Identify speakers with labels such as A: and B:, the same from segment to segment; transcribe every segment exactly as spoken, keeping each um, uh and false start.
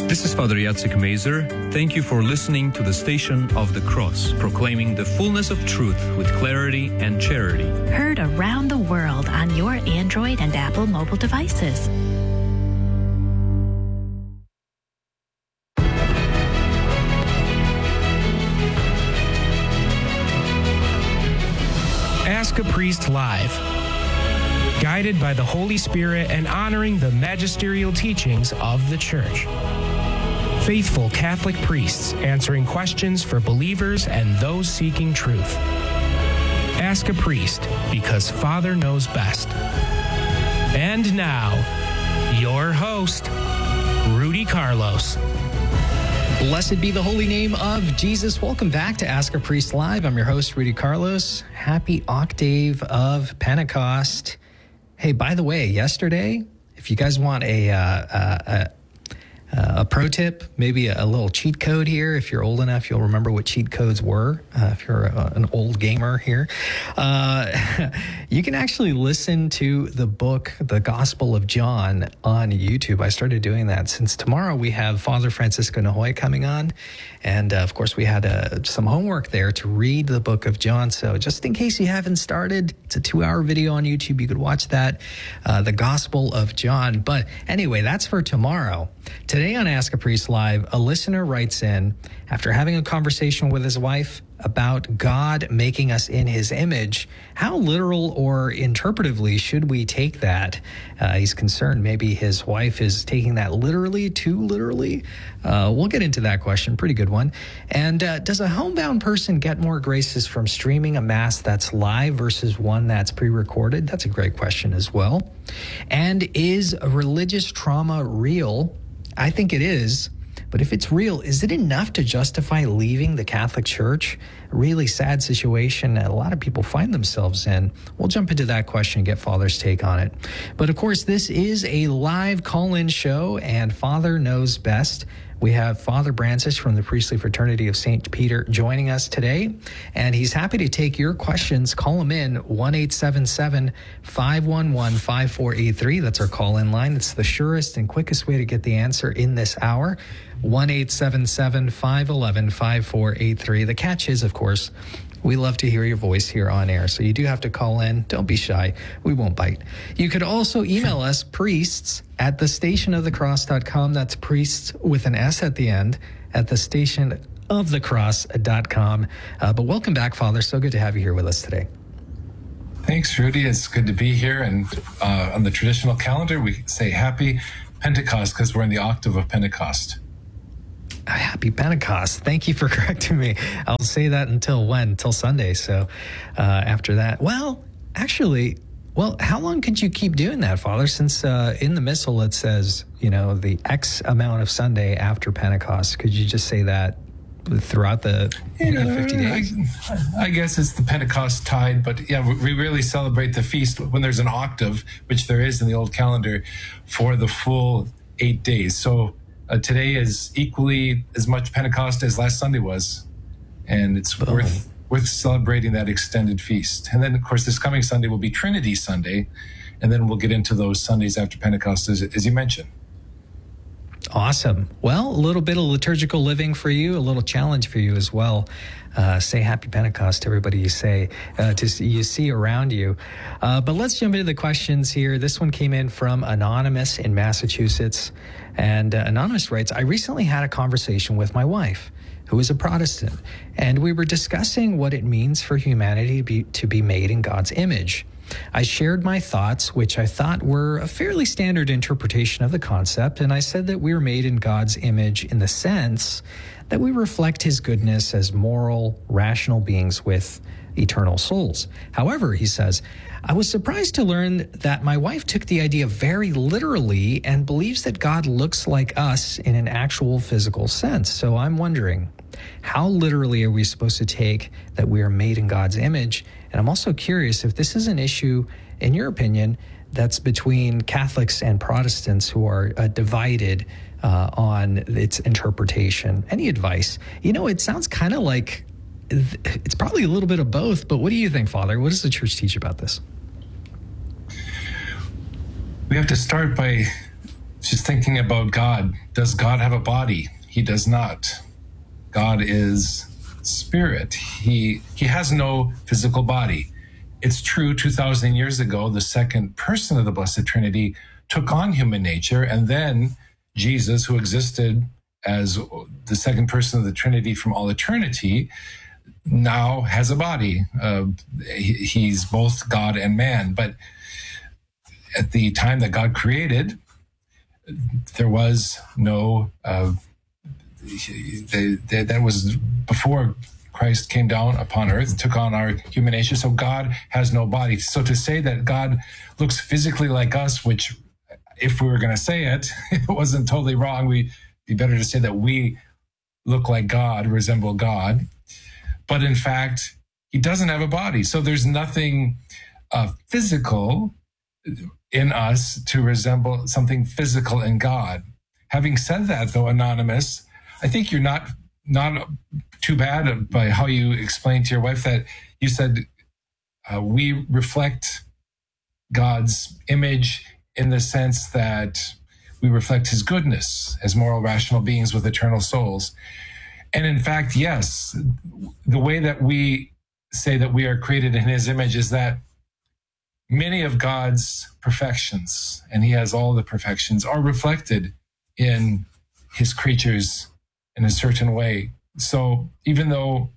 A: This is Father Jacek Mazer. Thank you for listening to the Station of the Cross, proclaiming the fullness of truth with clarity and charity.
B: Heard around the world on your Android and Apple mobile devices.
C: Ask a Priest Live. Guided by the Holy Spirit and honoring the magisterial teachings of the Church. Faithful Catholic priests answering questions for believers and those seeking truth. Ask a Priest, because Father knows best. And now, your host, Rudy Carlos.
D: Blessed be the holy name of Jesus. Welcome back to Ask a Priest Live. I'm your host, Rudy Carlos. Happy octave of Pentecost. Hey, by the way, yesterday, if you guys want a uh, uh, a, a pro tip, maybe a, a little cheat code here, if you're old enough, you'll remember what cheat codes were. Uh, if you're a, an old gamer here, uh, you can actually listen to the book, The Gospel of John, on YouTube. I started doing that since tomorrow we have Father Francisco Nahoy coming on. And uh, of course, we had uh, some homework there to read the book of John. So just in case you haven't started, it's a two hour video on YouTube. You could watch that, uh, The Gospel of John. But anyway, that's for tomorrow. Today on Ask a Priest Live, a listener writes in, after having a conversation with his wife about God making us in his image, how literal or interpretively should we take that? Uh, he's concerned maybe his wife is taking that literally, too literally. Uh, we'll get into that question. Pretty good one. And uh, does a homebound person get more graces from streaming a Mass that's live versus one that's pre-recorded? That's a great question as well. And is religious trauma real? I think it is. But if it's real, is it enough to justify leaving the Catholic Church? A really sad situation that a lot of people find themselves in. We'll jump into that question and get Father's take on it. But of course, this is a live call-in show, and Father knows best. We have Father Brancis from the Priestly Fraternity of Saint Peter joining us today, and he's happy to take your questions. Call him in, one eight seven seven, five one one, five four eight three. That's our call-in line. It's the surest and quickest way to get the answer in this hour, one eight seven seven, five one one, five four eight three. The catch is, of course, we love to hear your voice here on air, so you do have to call in. Don't be shy. We won't bite. You could also email us, priests at the station of the cross dot com. That's priests with an S at the end, at the station of the cross dot com. Uh, but welcome back, Father. So good to have you here with us today.
E: Thanks, Rudy. It's good to be here. And uh, on the traditional calendar, we say Happy Pentecost because we're in the octave of Pentecost.
D: Happy Pentecost. Thank you for correcting me. I'll say that until when? Until Sunday. So uh, after that, well, actually, well, how long could you keep doing that, Father? Since uh, in the Missal it says, you know, the X amount of Sunday after Pentecost. Could you just say that throughout the you know, fifty days?
E: I, I guess it's the Pentecost tide, but yeah, we really celebrate the feast when there's an octave, which there is in the old calendar, for the full eight days. So Uh, today is equally as much Pentecost as last Sunday was, and it's oh. worth worth celebrating that extended feast. And then, of course, this coming Sunday will be Trinity Sunday, and then we'll get into those Sundays after Pentecost, as, as you mentioned.
D: Awesome. Well, a little bit of liturgical living for you, a little challenge for you as well. Uh, say Happy Pentecost to everybody you say, uh, to you see around you. Uh, but let's jump into the questions here. This one came in from Anonymous in Massachusetts. And uh, Anonymous writes, I recently had a conversation with my wife, who is a Protestant, and we were discussing what it means for humanity to be, to be made in God's image. I shared my thoughts, which I thought were a fairly standard interpretation of the concept, and I said that we were made in God's image in the sense that we reflect his goodness as moral, rational beings with eternal souls. However, he says, I was surprised to learn that my wife took the idea very literally and believes that God looks like us in an actual physical sense. So I'm wondering, how literally are we supposed to take that we are made in God's image? And I'm also curious if this is an issue, in your opinion, that's between Catholics and Protestants who are uh, divided uh, on its interpretation. Any advice? You know, it sounds kind of like it's probably a little bit of both, but what do you think, Father? What does the Church teach about this?
E: We have to start by she's thinking about God. Does God have a body? He does not. God is spirit. He he has no physical body. It's true, two thousand years ago, the second person of the Blessed Trinity took on human nature, and then Jesus, who existed as the second person of the Trinity from all eternity, now has a body. Uh, he, he's both God and man. But at the time that God created, there was no, uh, they, they, that was before Christ came down upon earth, took on our human nature. So God has no body. So to say that God looks physically like us, which if we were going to say it, it wasn't totally wrong. We'd be better to say that we look like God, resemble God. But in fact, he doesn't have a body. So there's nothing uh, physical in us to resemble something physical in God. Having said that, though, Anonymous, I think you're not not too bad by how you explained to your wife that you said uh, we reflect God's image in the sense that we reflect his goodness as moral, rational beings with eternal souls. And in fact, yes, the way that we say that we are created in his image is that many of God's perfections, and he has all the perfections, are reflected in his creatures in a certain way. So even though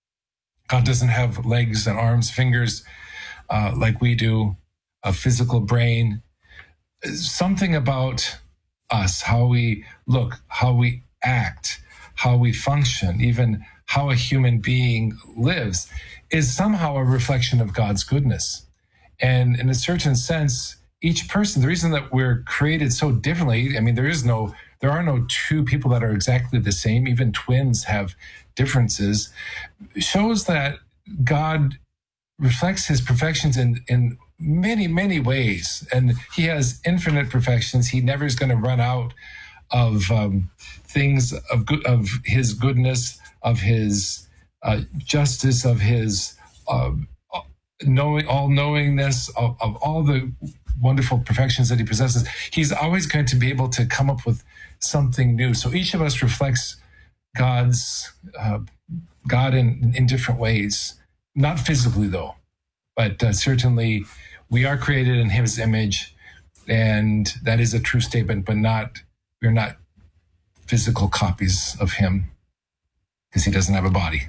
E: God doesn't have legs and arms, fingers, uh, like we do, a physical brain, something about us, how we look, how we act, how we function, even how a human being lives, is somehow a reflection of God's goodness. And in a certain sense, each person, the reason that we're created so differently, I mean, there is no, there are no two people that are exactly the same. Even twins have differences, shows that God reflects his perfections in, in many, many ways. And he has infinite perfections. He never is going to run out of um, things of good, of his goodness, of his uh, justice, of his uh, knowing, all knowingness, of, of all the wonderful perfections that he possesses. He's always going to be able to come up with something new. So each of us reflects God's uh, God in, in different ways, not physically though, but uh, certainly we are created in his image, and that is a true statement, but not, we're not physical copies of him because he doesn't have a body.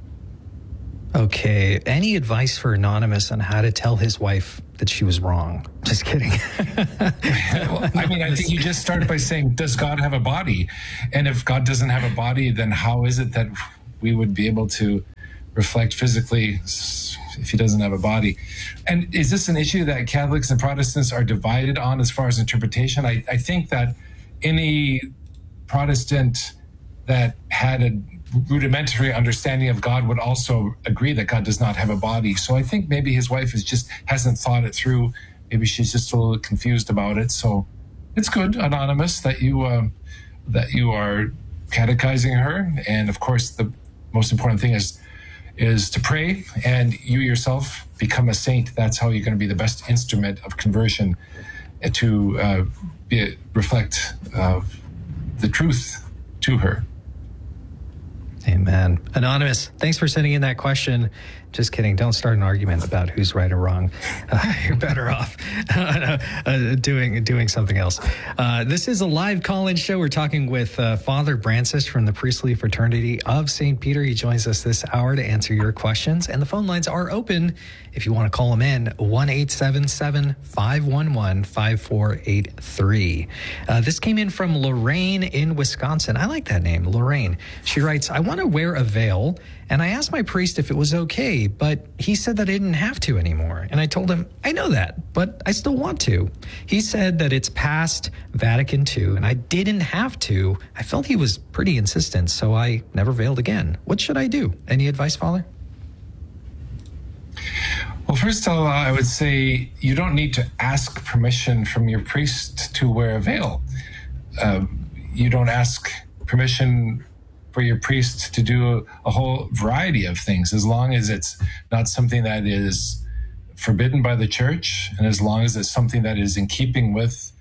D: Okay. Any advice for Anonymous on how to tell his wife that she was wrong? Just kidding.
E: Well, I mean, I think you just start by saying, does God have a body? And if God doesn't have a body, then how is it that we would be able to reflect physically if he doesn't have a body? And is this an issue that Catholics and Protestants are divided on as far as interpretation? I, I think that any Protestant that had a rudimentary understanding of God would also agree that God does not have a body. So I think maybe his wife is just hasn't thought it through. Maybe she's just a little confused about it. So it's good, Anonymous, that you uh, that you are catechizing her. And of course, the most important thing is is to pray, and you yourself become a saint. That's how you're going to be the best instrument of conversion, to uh, be, reflect uh, the truth to her.
D: Amen. Anonymous, thanks for sending in that question. Just kidding. Don't start an argument about who's right or wrong. Uh, you're better off uh, uh, doing doing something else. Uh, this is a live call-in show. We're talking with uh, Father Brancis from the Priestly Fraternity of Saint Peter. He joins us this hour to answer your questions, and the phone lines are open if you want to call him in. one eight seven seven, five one one, five four eight three. Uh, this came in from Lorraine in Wisconsin. I like that name, Lorraine. She writes, I want to wear a veil, and I asked my priest if it was okay, but he said that I didn't have to anymore. And I told him, I know that, but I still want to. He said that it's past Vatican two, and I didn't have to. I felt he was pretty insistent, so I never veiled again. What should I do? Any advice, Father?
E: Well, first of all, I would say you don't need to ask permission from your priest to wear a veil. Uh, you don't ask permission for your priest to do a whole variety of things, as long as it's not something that is forbidden by the church, and as long as it's something that is in keeping with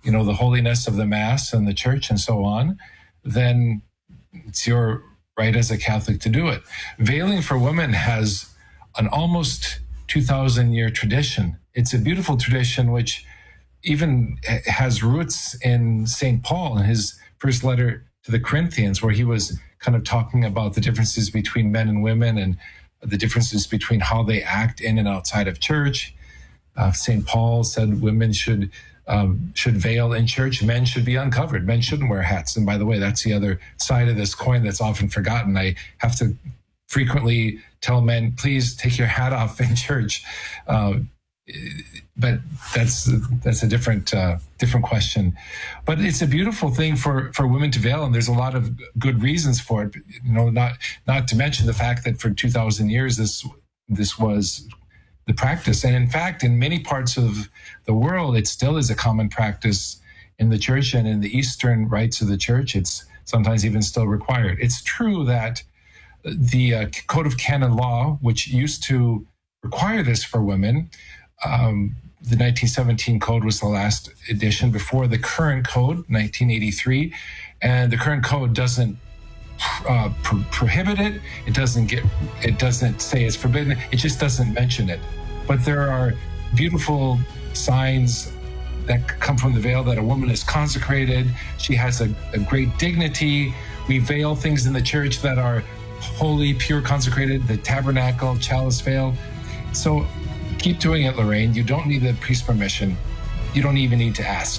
E: you know, the holiness of the Mass and the Church and so on, then it's your right as a Catholic to do it. Veiling for women has an almost two thousand year tradition. It's a beautiful tradition which even has roots in Saint Paul in his first letter to the Corinthians, where he was kind of talking about the differences between men and women and the differences between how they act in and outside of church. Uh, Saint Paul said women should um, should veil in church. Men should be uncovered. Men shouldn't wear hats. And by the way, that's the other side of this coin that's often forgotten. I have to frequently tell men, please take your hat off in church. Uh, but that's that's a different uh, different question. But it's a beautiful thing for, for women to veil, and there's a lot of good reasons for it. You know, not not to mention the fact that for two thousand years this this was the practice, and in fact, in many parts of the world, it still is a common practice in the church, and in the Eastern rites of the church, it's sometimes even still required. It's true that the uh, Code of Canon Law, which used to require this for women, um, the nineteen seventeen code was the last edition before the current code, nineteen eighty-three, and the current code doesn't uh, pro- prohibit it. It doesn't get. It doesn't say it's forbidden. It just doesn't mention it. But there are beautiful signs that come from the veil that a woman is consecrated. She has a, a great dignity. We veil things in the church that are holy, pure, consecrated. The tabernacle, chalice veil. So keep doing it, Lorraine. You don't need the priest's permission. You don't even need to ask.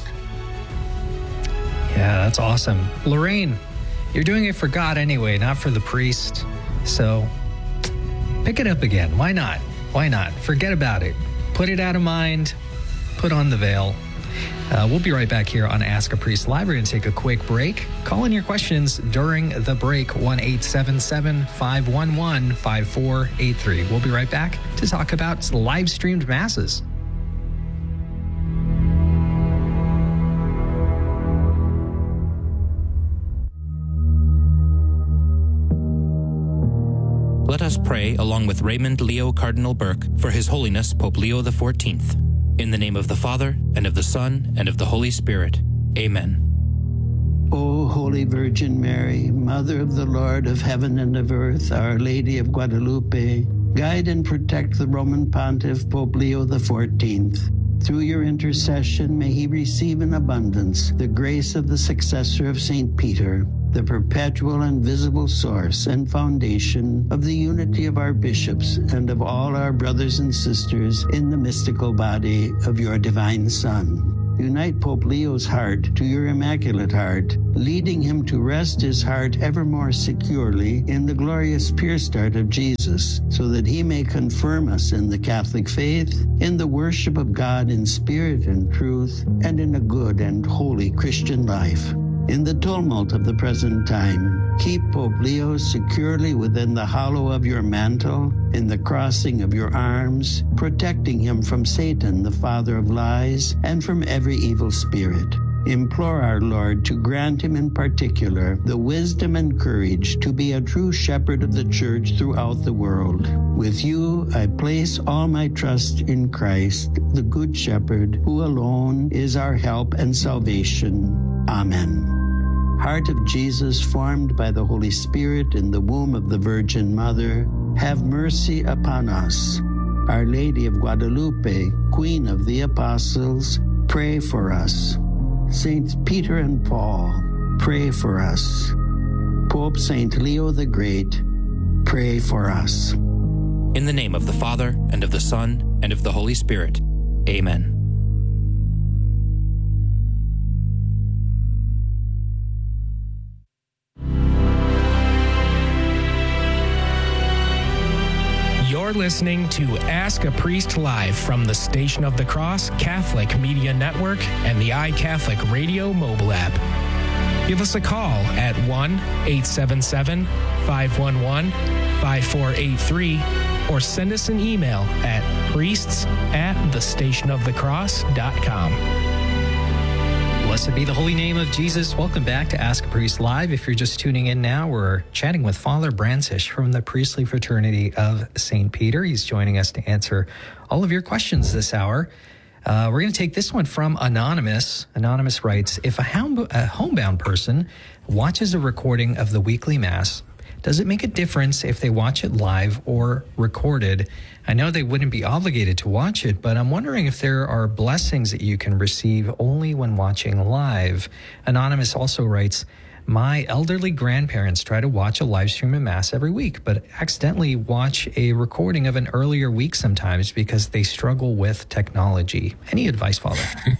D: Yeah, that's awesome. Lorraine, you're doing it for God anyway, not for the priest. So pick it up again. Why not? Why not? Forget about it. Put it out of mind. Put on the veil. Uh, we'll be right back here on Ask a Priest Live. We're going to take a quick break. Call in your questions during the break, one eight seven seven, five one one, five four eight three. We'll be right back to talk about live-streamed masses.
F: Let us pray along with Raymond Leo Cardinal Burke for His Holiness Pope Leo the fourteenth. In the name of the Father, and of the Son, and of the Holy Spirit. Amen.
G: O Holy Virgin Mary, Mother of the Lord of heaven and of earth, Our Lady of Guadalupe, guide and protect the Roman Pontiff Pope Leo the fourteenth. Through your intercession, may he receive in abundance the grace of the successor of Saint Peter, the perpetual and visible source and foundation of the unity of our bishops and of all our brothers and sisters in the mystical body of your divine Son. Unite Pope Leo's heart to your immaculate heart, leading him to rest his heart ever more securely in the glorious pure start of Jesus, so that he may confirm us in the Catholic faith, in the worship of God in spirit and truth, and in a good and holy Christian life. In the tumult of the present time, keep Pope Leo securely within the hollow of your mantle, in the crossing of your arms, protecting him from Satan, the father of lies, and from every evil spirit. Implore our Lord to grant him in particular the wisdom and courage to be a true shepherd of the church throughout the world. With you, I place all my trust in Christ, the Good Shepherd, who alone is our help and salvation. Amen. Heart of Jesus, formed by the Holy Spirit in the womb of the Virgin Mother, have mercy upon us. Our Lady of Guadalupe, Queen of the Apostles, pray for us. Saints Peter and Paul, pray for us. Pope Saint Leo the Great, pray for us.
F: In the name of the Father, and of the Son, and of the Holy Spirit. Amen.
C: You're listening to Ask a Priest Live from the Station of the Cross Catholic Media Network and the iCatholic Radio mobile app. Give us a call at one eight seven seven, five one one, five four eight three or send us an email at priests at the station of the cross dot com.
D: Blessed be the holy name of Jesus. Welcome back to Ask a Priest Live. If you're just tuning in now, we're chatting with Father Brancish from the Priestly Fraternity of Saint Peter. He's joining us to answer all of your questions this hour. Uh, we're going to take this one from Anonymous. Anonymous writes, if a, home, a homebound person watches a recording of the weekly Mass, does it make a difference if they watch it live or recorded? I know they wouldn't be obligated to watch it, but I'm wondering if there are blessings that you can receive only when watching live. Anonymous also writes, my elderly grandparents try to watch a live stream of Mass every week, but accidentally watch a recording of an earlier week sometimes because they struggle with technology. Any advice, Father?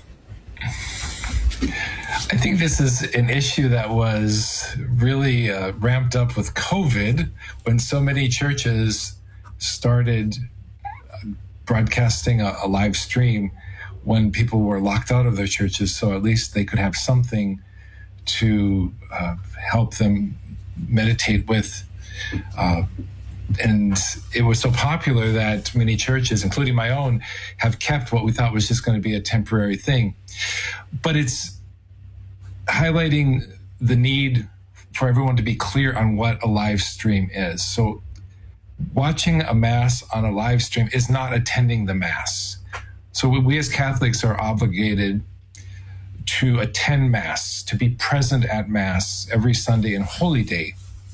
E: I think this is an issue that was really uh, ramped up with COVID when so many churches started broadcasting a, a live stream when people were locked out of their churches, so at least they could have something to uh, help them meditate with. Uh, and it was so popular that many churches, including my own, have kept what we thought was just going to be a temporary thing. But it's highlighting the need for everyone to be clear on what a live stream is. So watching a Mass on a live stream is not attending the Mass. So we as Catholics are obligated to attend Mass, to be present at Mass every Sunday and Holy Day.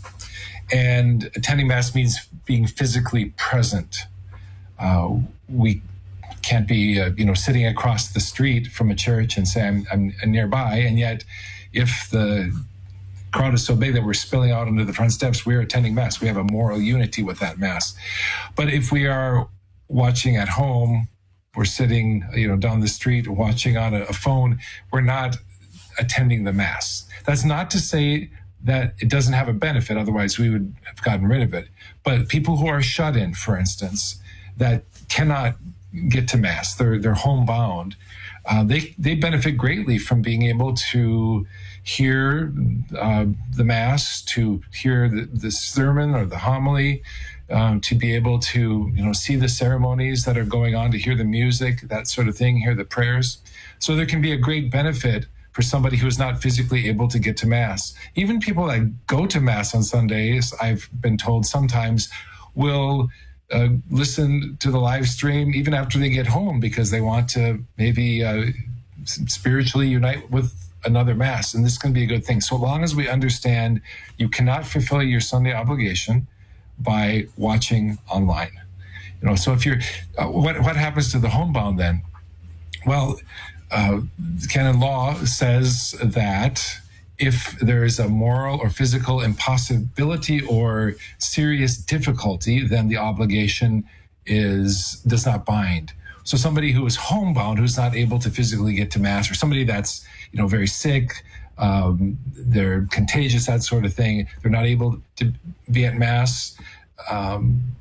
E: And attending Mass means being physically present. Uh, we can't be, uh, you know, sitting across the street from a church and say, I'm, I'm nearby. And yet, if the crowd is so big that we're spilling out onto the front steps, we're attending Mass. We have a moral unity with that Mass. But if we are watching at home, we're sitting, you know, down the street watching on a, a phone, we're not attending the Mass. That's not to say that it doesn't have a benefit, otherwise we would have gotten rid of it. But people who are shut in, for instance, that cannot get to Mass, they're they're homebound, uh, they they benefit greatly from being able to hear uh, the Mass, to hear the, the sermon or the homily, um, to be able to, you know, see the ceremonies that are going on, to hear the music, that sort of thing, hear the prayers. So there can be a great benefit for somebody who is not physically able to get to Mass. Even people that go to Mass on Sundays, I've been told sometimes, will uh, listen to the live stream even after they get home because they want to maybe uh, spiritually unite with another Mass. And this can be a good thing. So long as we understand you cannot fulfill your Sunday obligation by watching online. You know, so if you're, uh, what, what happens to the homebound then? Well, Uh, canon law says that if there is a moral or physical impossibility or serious difficulty, then the obligation is does not bind. So somebody who is homebound, who's not able to physically get to Mass, or somebody that's, you know, very sick, um, they're contagious, that sort of thing, they're not able to be at Mass, um,